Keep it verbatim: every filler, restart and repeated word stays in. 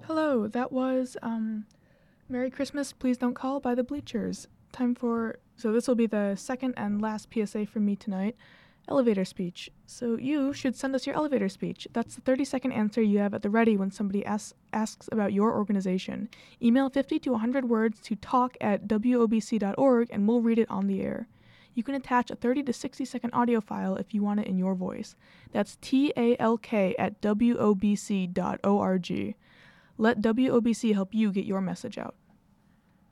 Hello, that was um, Merry Christmas, Please Don't Call by the Bleachers. Time for, so this will be the second and last P S A from me tonight, elevator speech. So you should send us your elevator speech. That's the thirty second answer you have at the ready when somebody asks, asks about your organization. Email fifty to one hundred words to talk at w o b c dot org and we'll read it on the air. You can attach a thirty to sixty second audio file if you want it in your voice. That's T A L K at w o b c dot org. Let W O B C help you get your message out.